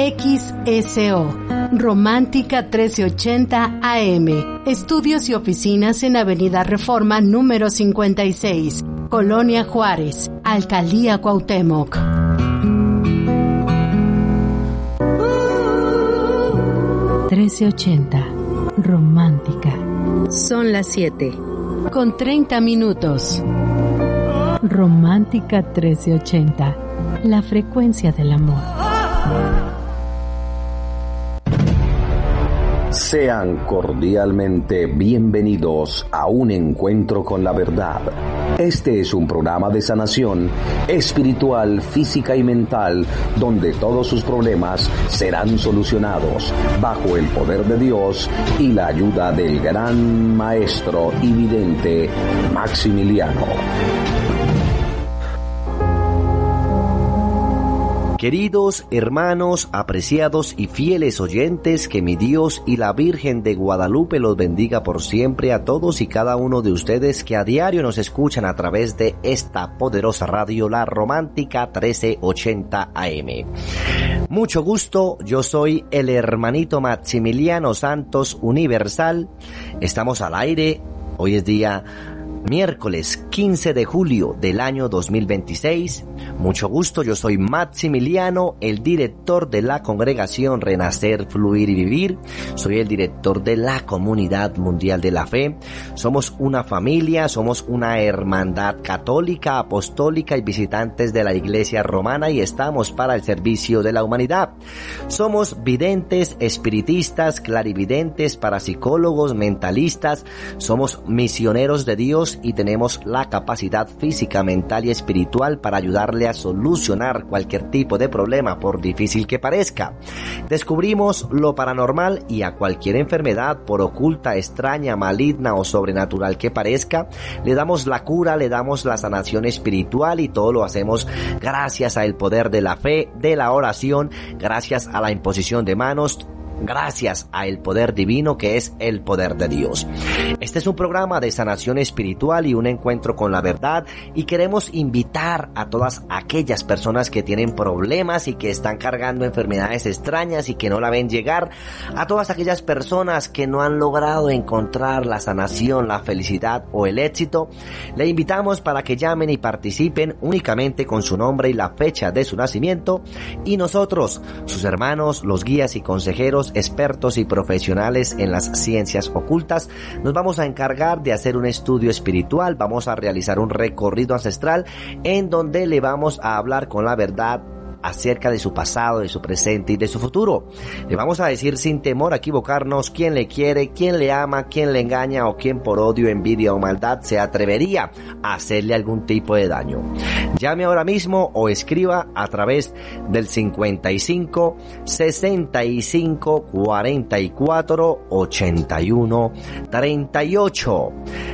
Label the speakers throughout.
Speaker 1: XSO, Romántica 1380 AM. Estudios y oficinas en Avenida Reforma número 56, Colonia Juárez, Alcaldía Cuauhtémoc. ...1380, Romántica. Son las 7:30. Romántica 1380, la frecuencia del amor.
Speaker 2: Sean cordialmente bienvenidos a un encuentro con la verdad. Este es un programa de sanación espiritual, física y mental, donde todos sus problemas serán solucionados bajo el poder de Dios y la ayuda del gran maestro y vidente Maximiliano.
Speaker 3: Queridos hermanos, apreciados y fieles oyentes, que mi Dios y la Virgen de Guadalupe los bendiga por siempre a todos y cada uno de ustedes que a diario nos escuchan a través de esta poderosa radio, la Romántica 1380 AM. Mucho gusto, yo soy el hermanito Maximiliano Santos Universal. Estamos al aire, hoy es día miércoles 15 de julio del año 2026. Mucho gusto, yo soy Maximiliano, el director de la congregación Renacer, Fluir y Vivir. Soy el director de la Comunidad Mundial de la Fe. Somos una familia, somos una hermandad católica, apostólica y visitantes de la Iglesia Romana, y estamos para el servicio de la humanidad. Somos videntes, espiritistas, clarividentes, parapsicólogos, mentalistas. Somos misioneros de Dios y tenemos la capacidad física, mental y espiritual para ayudarle a solucionar cualquier tipo de problema, por difícil que parezca. Descubrimos lo paranormal y a cualquier enfermedad, por oculta, extraña, maligna o sobrenatural que parezca, le damos la cura, le damos la sanación espiritual, y todo lo hacemos gracias al poder de la fe, de la oración, gracias a la imposición de manos, gracias a el poder divino que es el poder de Dios. Este es un programa de sanación espiritual y un encuentro con la verdad, y queremos invitar a todas aquellas personas que tienen problemas y que están cargando enfermedades extrañas y que no la ven llegar, a todas aquellas personas que no han logrado encontrar la sanación, la felicidad o el éxito. Le invitamos para que llamen y participen únicamente con su nombre y la fecha de su nacimiento, y nosotros, sus hermanos, los guías y consejeros, expertos y profesionales en las ciencias ocultas, nos vamos a encargar de hacer un estudio espiritual. Vamos a realizar un recorrido ancestral en donde le vamos a hablar con la verdad acerca de su pasado, de su presente y de su futuro. Le vamos a decir sin temor a equivocarnos quién le quiere, quién le ama, quién le engaña o quién por odio, envidia o maldad se atrevería a hacerle algún tipo de daño. Llame ahora mismo o escriba a través del 55 65 44 81 38.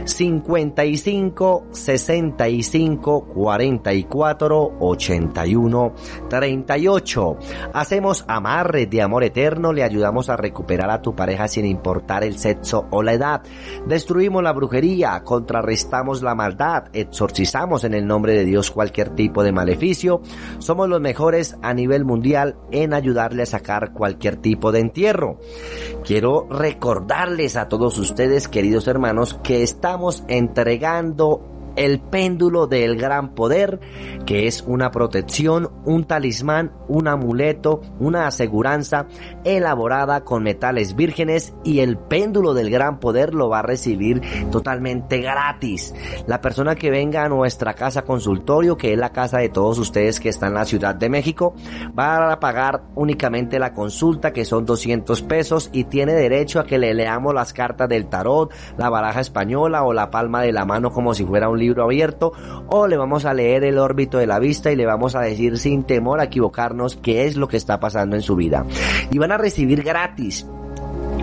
Speaker 3: 55 65 44 81 38. Hacemos amarres de amor eterno, le ayudamos a recuperar a tu pareja sin importar el sexo o la edad. Destruimos la brujería, contrarrestamos la maldad, exorcizamos en el nombre de Dios cualquier tipo de maleficio. Somos los mejores a nivel mundial en ayudarle a sacar cualquier tipo de entierro. Quiero recordarles a todos ustedes, queridos hermanos, que estamos entregando el péndulo del gran poder, que es una protección, un talismán, un amuleto, una aseguranza elaborada con metales vírgenes, y el péndulo del gran poder lo va a recibir totalmente gratis. La persona que venga a nuestra casa consultorio, que es la casa de todos ustedes que están en la Ciudad de México, va a pagar únicamente la consulta, que son 200 pesos, y tiene derecho a que le leamos las cartas del tarot, la baraja española o la palma de la mano como si fuera un libro abierto, o le vamos a leer el órbito de la vista y le vamos a decir sin temor a equivocarnos qué es lo que está pasando en su vida, y van a recibir gratis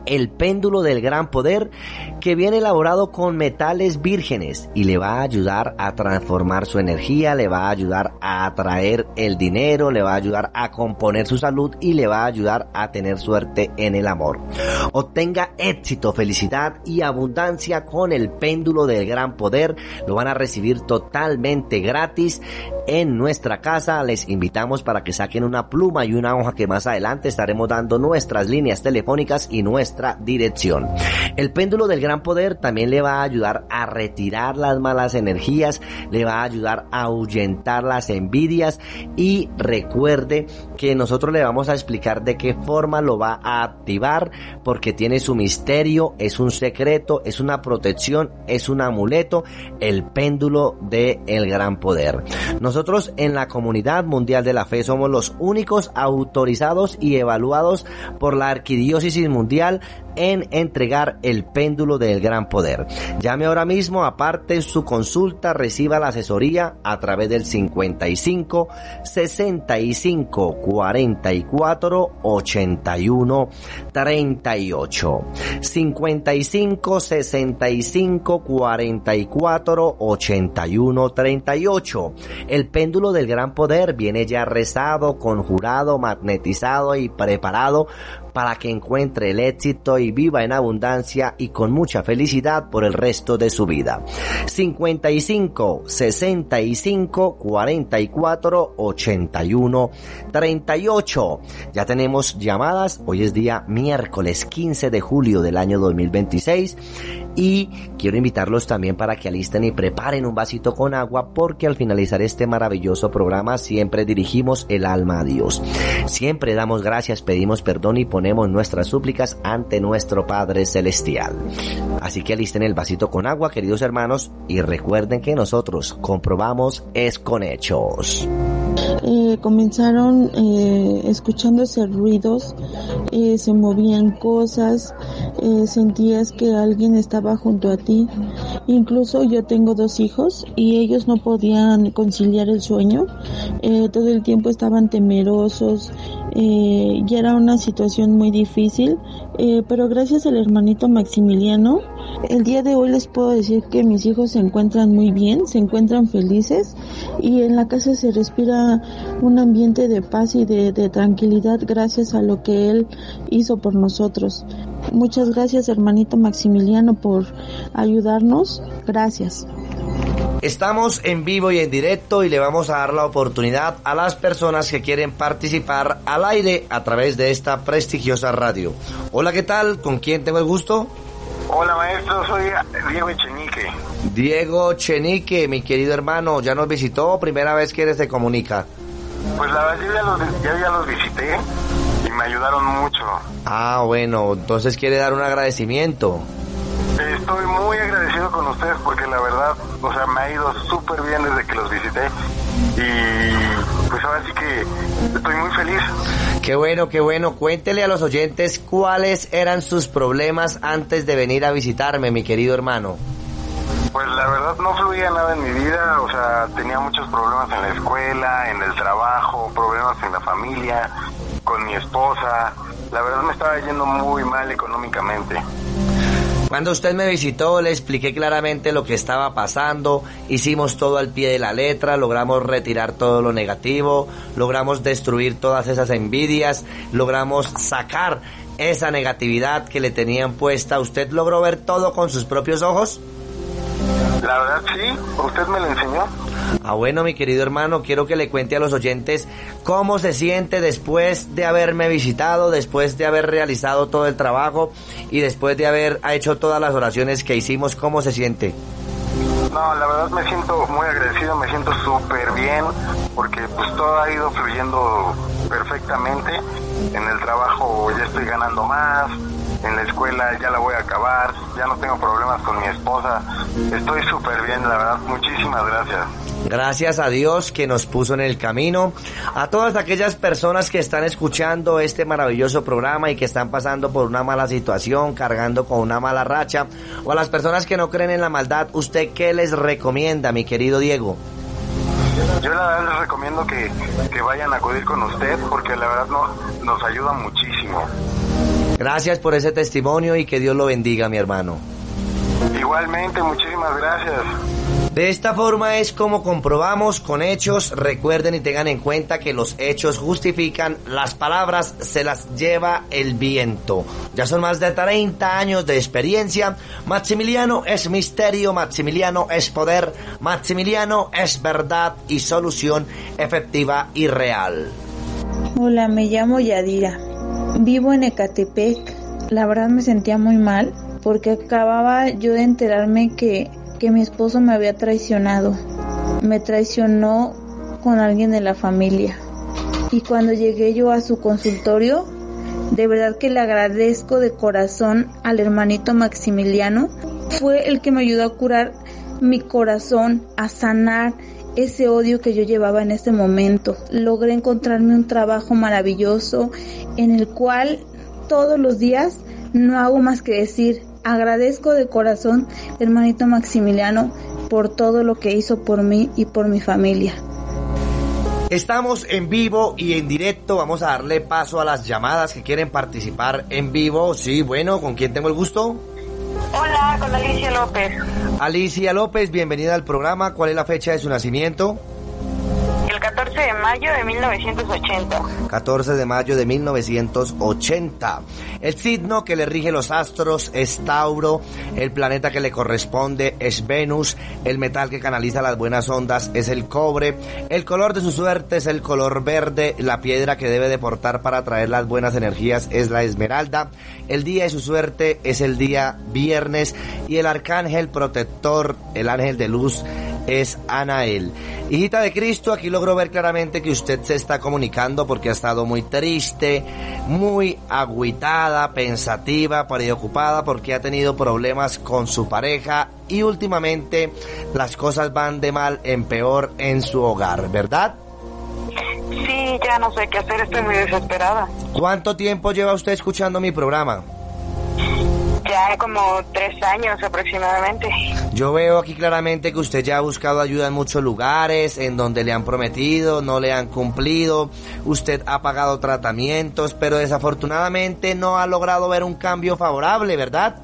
Speaker 3: el péndulo del gran poder, que viene elaborado con metales vírgenes y le va a ayudar a transformar su energía, le va a ayudar a atraer el dinero, le va a ayudar a componer su salud y le va a ayudar a tener suerte en el amor. Obtenga éxito, felicidad y abundancia con el péndulo del gran poder. Lo van a recibir totalmente gratis en nuestra casa. Les invitamos para que saquen una pluma y una hoja, que más adelante estaremos dando nuestras líneas telefónicas y nuestra dirección. El péndulo del gran poder también le va a ayudar a retirar las malas energías, le va a ayudar a ahuyentar las envidias, y recuerde que nosotros le vamos a explicar de qué forma lo va a activar, porque tiene su misterio, es un secreto, es una protección, es un amuleto, el péndulo del gran poder. Nosotros en la Comunidad Mundial de la Fe somos los únicos autorizados y evaluados por la Arquidiócesis Mundial en entregar el péndulo del gran poder. Llame ahora mismo, aparte su consulta, reciba la asesoría a través del 55 65 44 81 38. 55 65 44 81 38. El péndulo del gran poder viene ya rezado, conjurado, magnetizado y preparado para que encuentre el éxito y viva en abundancia y con mucha felicidad por el resto de su vida. 55 65 44 81 38. Ya tenemos llamadas. Hoy es día miércoles 15 de julio del año 2026 y quiero invitarlos también para que alisten y preparen un vasito con agua, porque al finalizar este maravilloso programa siempre dirigimos el alma a Dios. Siempre damos gracias, pedimos perdón y ponemos nuestras súplicas ante nuestro Padre Celestial. Así que alisten el vasito con agua, queridos hermanos, y recuerden que nosotros comprobamos es con hechos.
Speaker 4: Comenzaron escuchándose ruidos, se movían cosas, sentías que alguien estaba junto a ti. Incluso yo tengo 2 hijos y ellos no podían conciliar el sueño, todo el tiempo estaban temerosos, ya era una situación muy difícil, pero gracias al hermanito Maximiliano, el día de hoy les puedo decir que mis hijos se encuentran muy bien, se encuentran felices, y en la casa se respira un ambiente de paz y de tranquilidad gracias a lo que él hizo por nosotros. Muchas gracias, hermanito Maximiliano, por ayudarnos. Gracias.
Speaker 3: Estamos en vivo y en directo y le vamos a dar la oportunidad a las personas que quieren participar al aire a través de esta prestigiosa radio. Hola, ¿qué tal? ¿Con quién tengo el gusto?
Speaker 5: Hola, maestro, soy Diego Echenique.
Speaker 3: Diego Chenique, mi querido hermano, ¿ya nos visitó? ¿Primera vez que se comunica?
Speaker 5: Pues la verdad, yo ya los visité y me ayudaron mucho.
Speaker 3: Ah, bueno, entonces quiere dar un agradecimiento.
Speaker 5: Estoy muy agradecido con ustedes porque la verdad, o sea, me ha ido súper bien desde que los visité y pues ahora sí que estoy muy feliz.
Speaker 3: Qué bueno, qué bueno. Cuéntele a los oyentes cuáles eran sus problemas antes de venir a visitarme, mi querido hermano.
Speaker 5: Pues la verdad no fluía nada en mi vida, o sea, tenía muchos problemas en la escuela, en el trabajo, problemas en la familia, con mi esposa. La verdad me estaba yendo muy mal económicamente.
Speaker 3: Cuando usted me visitó, le expliqué claramente lo que estaba pasando, hicimos todo al pie de la letra, logramos retirar todo lo negativo, logramos destruir todas esas envidias, logramos sacar esa negatividad que le tenían puesta. ¿Usted logró ver todo con sus propios ojos?
Speaker 5: La verdad sí, usted me lo enseñó.
Speaker 3: Ah, bueno, mi querido hermano, quiero que le cuente a los oyentes cómo se siente después de haberme visitado, después de haber realizado todo el trabajo y después de haber hecho todas las oraciones que hicimos. ¿Cómo se siente?
Speaker 5: No, la verdad me siento muy agradecido, me siento súper bien porque pues todo ha ido fluyendo perfectamente. En el trabajo ya estoy ganando más, en la escuela ya la voy a acabar, ya no tengo problemas con mi esposa, estoy súper bien, la verdad, muchísimas gracias.
Speaker 3: Gracias a Dios que nos puso en el camino. A todas aquellas personas que están escuchando este maravilloso programa y que están pasando por una mala situación, cargando con una mala racha, o a las personas que no creen en la maldad, ¿usted qué les recomienda, mi querido Diego?
Speaker 5: Yo la verdad les recomiendo que vayan a acudir con usted porque la verdad nos ayuda muchísimo.
Speaker 3: Gracias por ese testimonio y que Dios lo bendiga, mi hermano.
Speaker 5: Igualmente, muchísimas gracias.
Speaker 3: De esta forma es como comprobamos con hechos. Recuerden y tengan en cuenta que los hechos justifican, las palabras se las lleva el viento. Ya son más de 30 años de experiencia. Maximiliano es misterio, Maximiliano es poder, Maximiliano es verdad y solución efectiva y real.
Speaker 6: Hola, me llamo Yadira. Vivo en Ecatepec. La verdad me sentía muy mal porque acababa yo de enterarme que mi esposo me había traicionado. Me traicionó con alguien de la familia. Y cuando llegué yo a su consultorio, de verdad que le agradezco de corazón al hermanito Maximiliano. Fue el que me ayudó a curar mi corazón, a sanar ese odio que yo llevaba en ese momento. Logré encontrarme un trabajo maravilloso en el cual todos los días no hago más que decir: agradezco de corazón, hermanito Maximiliano, por todo lo que hizo por mí y por mi familia.
Speaker 3: Estamos en vivo y en directo. Vamos a darle paso a las llamadas que quieren participar en vivo. Sí, bueno, ¿con quién tengo el gusto?
Speaker 7: Hola, con Alicia López.
Speaker 3: Alicia López, bienvenida al programa. ¿Cuál es la fecha de su nacimiento?
Speaker 7: El 14 de mayo de 1980.
Speaker 3: 14 de mayo de 1980. El signo que le rige los astros es Tauro. El planeta que le corresponde es Venus. El metal que canaliza las buenas ondas es el cobre. El color de su suerte es el color verde. La piedra que debe de portar para atraer las buenas energías es la esmeralda. El día de su suerte es el día viernes. Y el arcángel protector, el ángel de luz, es Anael. Hijita de Cristo, aquí logro ver claramente que usted se está comunicando porque ha estado muy triste, muy agüitada, pensativa, preocupada porque ha tenido problemas con su pareja y últimamente las cosas van de mal en peor en su hogar, ¿verdad?
Speaker 7: Sí, ya no sé qué hacer, estoy muy desesperada.
Speaker 3: ¿Cuánto tiempo lleva usted escuchando mi programa?
Speaker 7: Ya como 3 años aproximadamente.
Speaker 3: Yo veo aquí claramente que usted ya ha buscado ayuda en muchos lugares, en donde le han prometido, no le han cumplido, usted ha pagado tratamientos, pero desafortunadamente no ha logrado ver un cambio favorable, ¿verdad?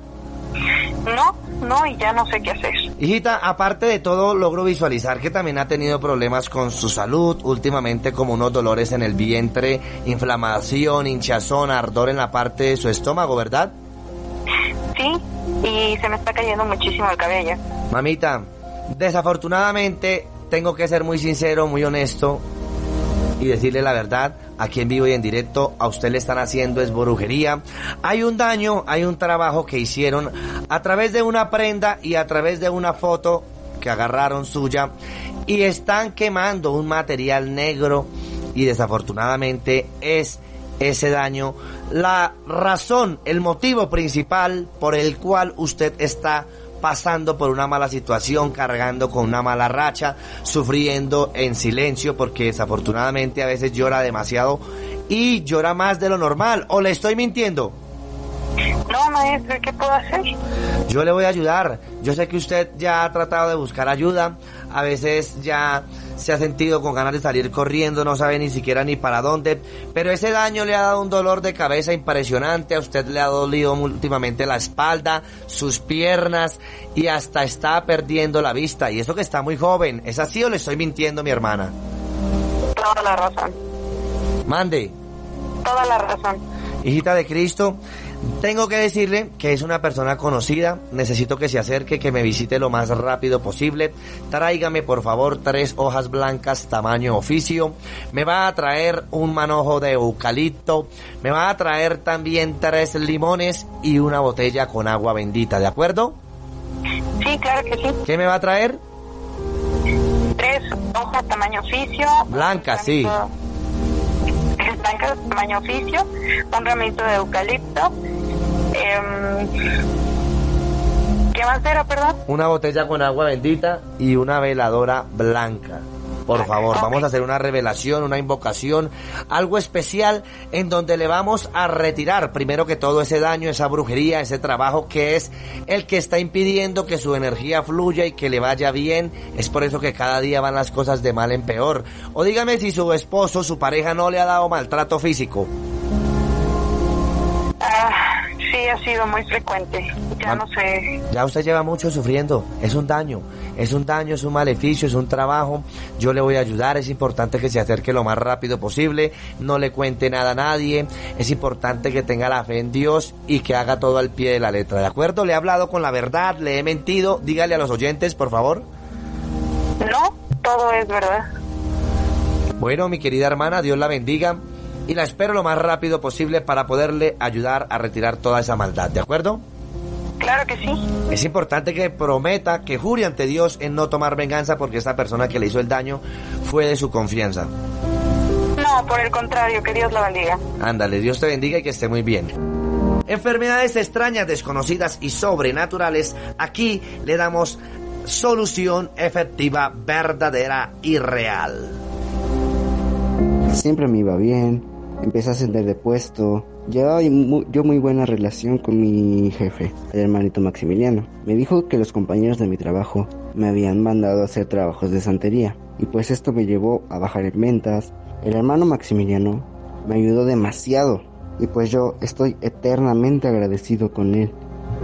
Speaker 7: No, y ya no sé qué hacer.
Speaker 3: Hijita, aparte de todo, logro visualizar que también ha tenido problemas con su salud, últimamente como unos dolores en el vientre, inflamación, hinchazón, ardor en la parte de su estómago, ¿verdad?
Speaker 7: Sí, y se me está cayendo muchísimo el cabello.
Speaker 3: Mamita, desafortunadamente tengo que ser muy sincero, muy honesto y decirle la verdad. Aquí en vivo y en directo a usted le están haciendo es brujería. Hay un daño, hay un trabajo que hicieron a través de una prenda y a través de una foto que agarraron suya y están quemando un material negro y desafortunadamente es ese daño la razón, el motivo principal por el cual usted está pasando por una mala situación, cargando con una mala racha, sufriendo en silencio porque desafortunadamente a veces llora demasiado y llora más de lo normal. ¿O le estoy mintiendo?
Speaker 7: No, maestro, ¿qué puedo hacer?
Speaker 3: Yo le voy a ayudar. Yo sé que usted ya ha tratado de buscar ayuda, a veces ya se ha sentido con ganas de salir corriendo, no sabe ni siquiera ni para dónde, pero ese daño le ha dado un dolor de cabeza impresionante, a usted le ha dolido últimamente la espalda, sus piernas y hasta está perdiendo la vista, y eso que está muy joven. ¿Es así o le estoy mintiendo, mi hermana?
Speaker 7: Toda la razón.
Speaker 3: Mande.
Speaker 7: Toda la razón.
Speaker 3: Hijita de Cristo, tengo que decirle que es una persona conocida, necesito que se acerque, que me visite lo más rápido posible, tráigame por favor 3 hojas blancas tamaño oficio, me va a traer un manojo de eucalipto, me va a traer también 3 limones y una botella con agua bendita, ¿de acuerdo?
Speaker 7: Sí, claro que sí.
Speaker 3: ¿Qué me va a traer?
Speaker 7: 3 hojas tamaño oficio.
Speaker 3: Blancas, sí.
Speaker 7: Blancas tamaño oficio, un ramito de eucalipto. ¿Qué más era, perdón?
Speaker 3: Una botella con agua bendita y una veladora blanca. Por favor, vamos a hacer una revelación, una invocación, algo especial en donde le vamos a retirar primero que todo ese daño, esa brujería, ese trabajo que es el que está impidiendo que su energía fluya y que le vaya bien. Es por eso que cada día van las cosas de mal en peor. O dígame si su esposo, su pareja no le ha dado maltrato físico.
Speaker 7: ha sido muy frecuente. Ya no sé.
Speaker 3: Ya usted lleva mucho sufriendo. Es un daño, es un maleficio, es un trabajo. Yo le voy a ayudar. Es importante que se acerque lo más rápido posible. No le cuente nada a nadie. Es importante que tenga la fe en Dios y que haga todo al pie de la letra. ¿De acuerdo? ¿Le he hablado con la verdad? ¿Le he mentido? Dígale a los oyentes, por favor.
Speaker 7: No, todo es verdad.
Speaker 3: Bueno, mi querida hermana, Dios la bendiga. Y la espero lo más rápido posible para poderle ayudar a retirar toda esa maldad, ¿de acuerdo?
Speaker 7: Claro que sí.
Speaker 3: Es importante que prometa, que jure ante Dios en no tomar venganza porque esta persona que le hizo el daño fue de su confianza.
Speaker 7: No, por el contrario, que Dios la bendiga.
Speaker 3: Ándale, Dios te bendiga y que esté muy bien. Enfermedades extrañas, desconocidas y sobrenaturales, aquí le damos solución efectiva, verdadera y real.
Speaker 8: Siempre me iba bien, empecé a ascender de puesto, llevaba yo muy buena relación con mi jefe, el hermanito Maximiliano. Me dijo que los compañeros de mi trabajo me habían mandado a hacer trabajos de santería, y pues esto me llevó a bajar en ventas. El hermano Maximiliano me ayudó demasiado, y pues yo estoy eternamente agradecido con él.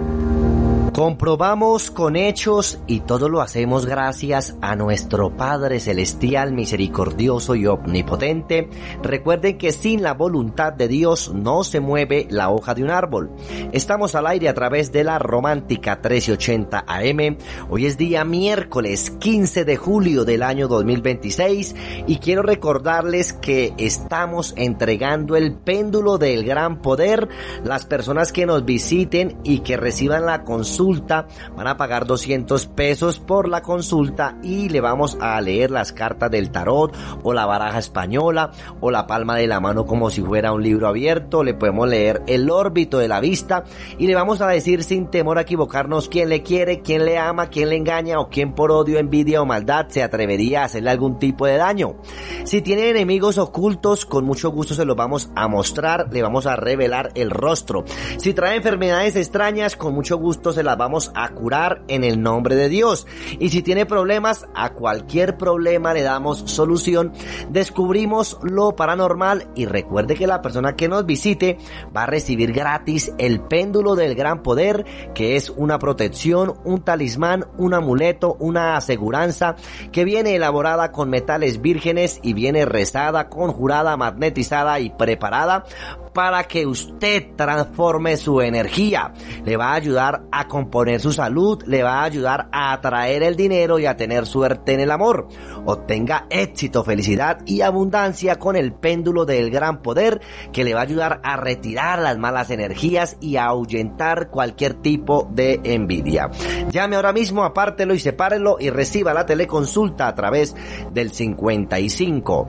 Speaker 3: Comprobamos con hechos y todo lo hacemos gracias a nuestro Padre Celestial, misericordioso y omnipotente. Recuerden que sin la voluntad de Dios no se mueve la hoja de un árbol. Estamos al aire a través de la Romántica 1380 AM. Hoy es día miércoles 15 de julio del año 2026 y quiero recordarles que estamos entregando el péndulo del gran poder. Las personas que nos visiten y que reciban la consulta van a pagar 200 pesos por la consulta y le vamos a leer las cartas del tarot o la baraja española o la palma de la mano como si fuera un libro abierto. Le podemos leer el órbito de la vista y le vamos a decir sin temor a equivocarnos quién le quiere, quién le ama, quién le engaña o quién por odio, envidia o maldad se atrevería a hacerle algún tipo de daño. Si tiene enemigos ocultos, con mucho gusto se los vamos a mostrar, le vamos a revelar el rostro. Si trae enfermedades extrañas, con mucho gusto se las vamos a curar en el nombre de Dios. Y si tiene problemas, a cualquier problema le damos solución. Descubrimos lo paranormal y recuerde que la persona que nos visite va a recibir gratis el péndulo del gran poder, que es una protección, un talismán, un amuleto, una aseguranza que viene elaborada con metales vírgenes y viene rezada, conjurada, magnetizada y preparada para que usted transforme su energía. Le va a ayudar a componer su salud, le va a ayudar a atraer el dinero y a tener suerte en el amor. Obtenga éxito, felicidad y abundancia con el péndulo del gran poder, que le va a ayudar a retirar las malas energías y a ahuyentar cualquier tipo de envidia. Llame ahora mismo, apártelo y sepárelo y reciba la teleconsulta a través del 55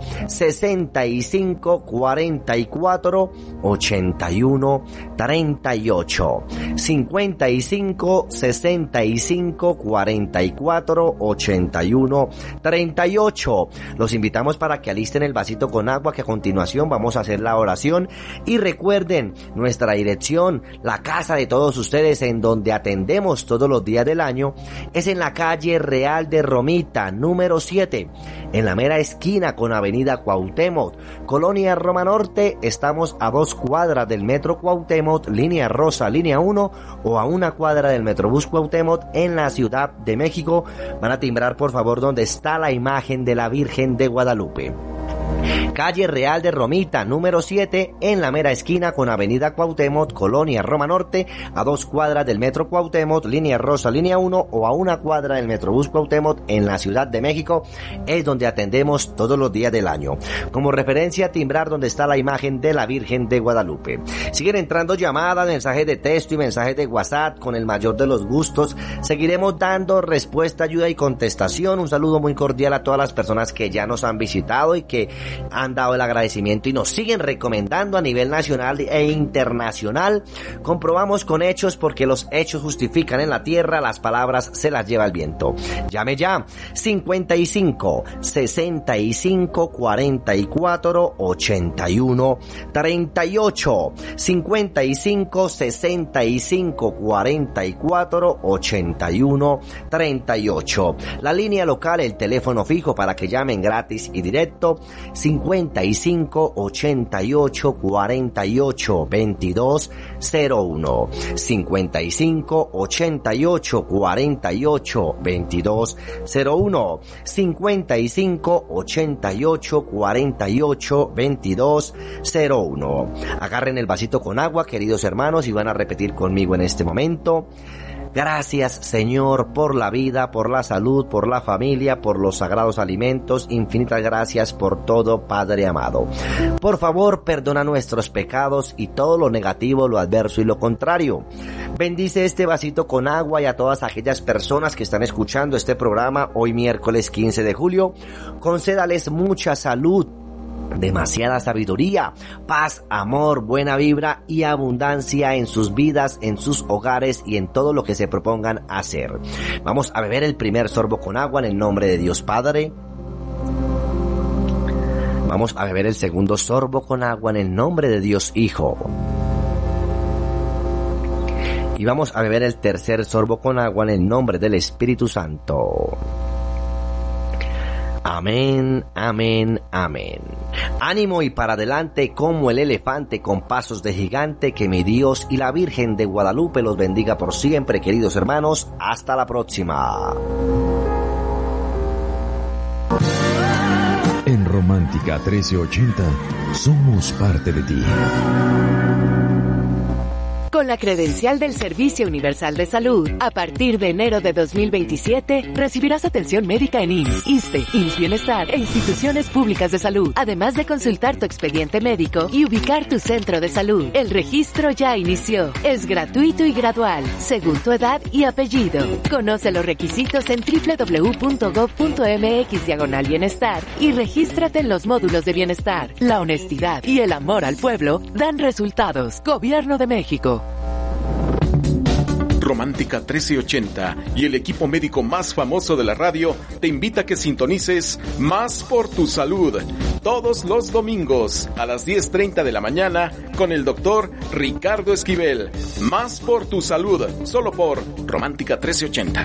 Speaker 3: 65 44 81 38 55 65 44 81 38. Los invitamos para que alisten el vasito con agua, que a continuación vamos a hacer la oración. Y recuerden nuestra dirección, la casa de todos ustedes, en donde atendemos todos los días del año, es en la calle Real de Romita, número 7, en la mera esquina con avenida Cuauhtémoc, Colonia Roma Norte. Estamos a 2 cuadras del Metro Cuauhtémoc, línea rosa, línea 1, o a 1 cuadra del Metrobús Cuauhtémoc en la Ciudad de México. Van a timbrar, por favor, donde está la imagen de la Virgen de Guadalupe. Calle Real de Romita, número 7, en la mera esquina con avenida Cuauhtémoc, Colonia Roma Norte, a 2 cuadras del Metro Cuauhtémoc, línea rosa, línea 1, o a 1 cuadra del Metrobús Cuauhtémoc en la Ciudad de México. Es donde atendemos todos los días del año. Como referencia, timbrar donde está la imagen de la Virgen de Guadalupe. Siguen entrando llamadas, mensajes de texto y mensajes de WhatsApp. Con el mayor de los gustos seguiremos dando respuesta, ayuda y contestación. Un saludo muy cordial a todas las personas que ya nos han visitado y que han dado el agradecimiento y nos siguen recomendando a nivel nacional e internacional. Comprobamos con hechos, porque los hechos justifican en la tierra, las palabras se las lleva el viento. Llame ya, 55 65 44 81 38, 55 65 44 81 38. La línea local, el teléfono fijo para que llamen gratis y directo, 55 88 48 22 01. 55 88 48 22 01. 55 88 48 22 01. Agarren el vasito con agua, queridos hermanos, y van a repetir conmigo en este momento. Gracias, Señor, por la vida, por la salud, por la familia, por los sagrados alimentos. Infinitas gracias por todo, Padre amado. Por favor, perdona nuestros pecados y todo lo negativo, lo adverso y lo contrario. Bendice este vasito con agua y a todas aquellas personas que están escuchando este programa hoy miércoles 15 de julio. Concédales mucha salud, demasiada sabiduría, paz, amor, buena vibra y abundancia en sus vidas, en sus hogares y en todo lo que se propongan hacer. Vamos a beber el primer sorbo con agua en el nombre de Dios Padre. Vamos a beber el segundo sorbo con agua en el nombre de Dios Hijo. Y vamos a beber el tercer sorbo con agua en el nombre del Espíritu Santo. Amén, amén, amén. Ánimo y para adelante como el elefante con pasos de gigante. Que mi Dios y la Virgen de Guadalupe los bendiga por siempre, queridos hermanos. Hasta la próxima.
Speaker 9: En Romántica 1380 somos parte de ti.
Speaker 1: Con la credencial del Servicio Universal de Salud, a partir de enero de 2027, recibirás atención médica en IMSS, ISSSTE, IMSS Bienestar e instituciones públicas de salud, además de consultar tu expediente médico y ubicar tu centro de salud. El registro ya inició. Es gratuito y gradual, según tu edad y apellido. Conoce los requisitos en www.gov.mx/bienestar y regístrate en los módulos de bienestar. La honestidad y el amor al pueblo dan resultados. Gobierno de México.
Speaker 10: Romántica 1380 y el equipo médico más famoso de la radio te invita a que sintonices Más por tu Salud todos los domingos a las 10:30 de la mañana con el doctor Ricardo Esquivel. Más por tu Salud, solo por Romántica 1380.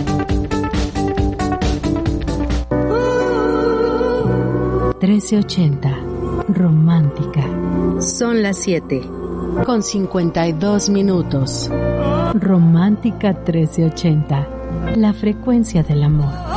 Speaker 1: Romántica. Son las 7 con 52 minutos. Romántica 1380, la frecuencia del amor.